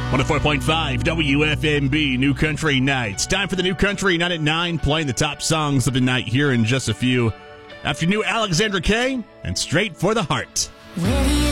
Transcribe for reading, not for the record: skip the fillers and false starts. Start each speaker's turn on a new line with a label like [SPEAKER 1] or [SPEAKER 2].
[SPEAKER 1] 104.5 WFMB, New Country Nights. Time for the New Country Night at 9, playing the top songs of the night here in just a few. After new Alexandra Kay and Straight for the Heart.
[SPEAKER 2] When